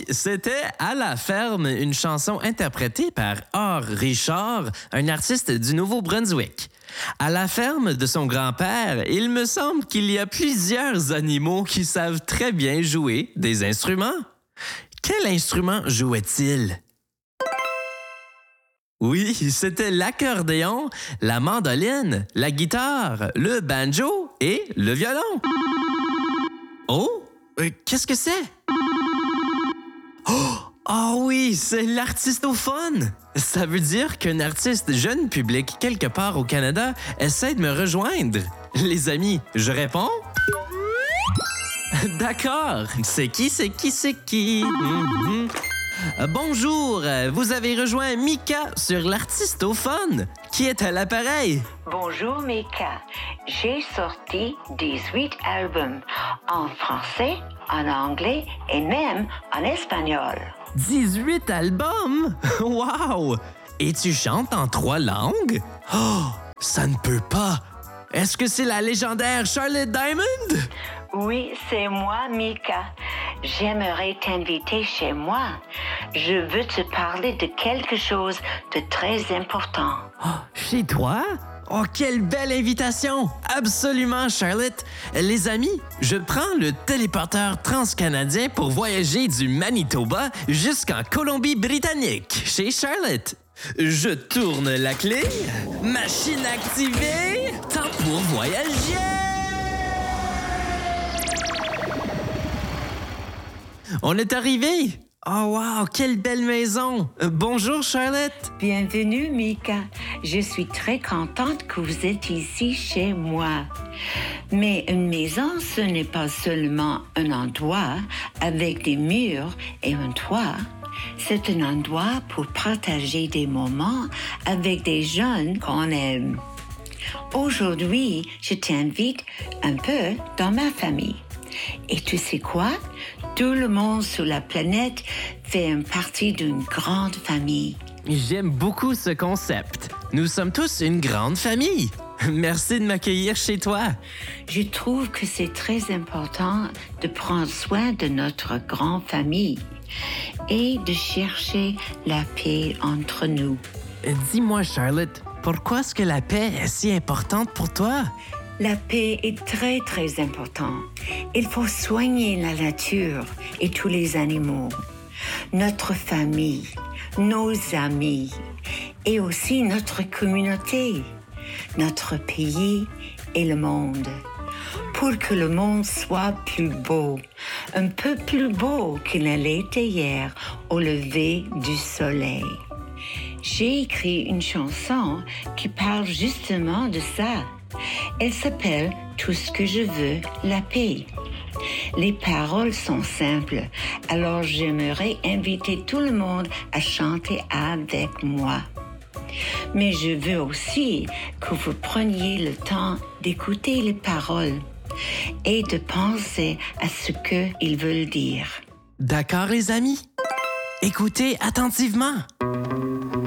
oui, c'était À la ferme, une chanson interprétée par Or Richard, un artiste du Nouveau-Brunswick. À la ferme de son grand-père, il me semble qu'il y a plusieurs animaux qui savent très bien jouer des instruments. Quel instrument jouait-il? Oui, c'était l'accordéon, la mandoline, la guitare, le banjo et le violon. Oh, qu'est-ce que c'est? Oh oui, c'est l'artistophone! Ça veut dire qu'un artiste jeune public quelque part au Canada essaie de me rejoindre. Les amis, je réponds? D'accord, c'est qui? Bonjour, vous avez rejoint Mika sur l'artistophone. Qui est à l'appareil? Bonjour Mika, j'ai sorti 18 albums en français, en anglais et même en espagnol. 18 albums? Wow! Et tu chantes en 3 langues? Oh, ça ne peut pas! Est-ce que c'est la légendaire Charlotte Diamond? Oui, c'est moi, Mika. J'aimerais t'inviter chez moi. Je veux te parler de quelque chose de très important. Oh, chez toi? Oh, quelle belle invitation! Absolument, Charlotte! Les amis, je prends le téléporteur transcanadien pour voyager du Manitoba jusqu'en Colombie-Britannique, chez Charlotte. Je tourne la clé, machine activée, temps pour voyager! On est arrivé! Oh wow, quelle belle maison! Bonjour Charlotte! Bienvenue, Mika. Je suis très contente que vous êtes ici chez moi. Mais une maison, ce n'est pas seulement un endroit avec des murs et un toit. C'est un endroit pour partager des moments avec des jeunes qu'on aime. Aujourd'hui, je t'invite un peu dans ma famille. Et tu sais quoi? Tout le monde sur la planète fait partie d'une grande famille. J'aime beaucoup ce concept. Nous sommes tous une grande famille. Merci de m'accueillir chez toi. Je trouve que c'est très important de prendre soin de notre grande famille et de chercher la paix entre nous. Dis-moi, Charlotte, pourquoi est-ce que la paix est si importante pour toi? La paix est très, très importante. Il faut soigner la nature et tous les animaux, notre famille, nos amis et aussi notre communauté, notre pays et le monde. Pour que le monde soit plus beau, un peu plus beau qu'il ne l'était hier au lever du soleil. J'ai écrit une chanson qui parle justement de ça. Elle s'appelle « Tout ce que je veux, la paix ». Les paroles sont simples, alors j'aimerais inviter tout le monde à chanter avec moi. Mais je veux aussi que vous preniez le temps d'écouter les paroles et de penser à ce qu'ils veulent dire. D'accord, les amis? Écoutez attentivement.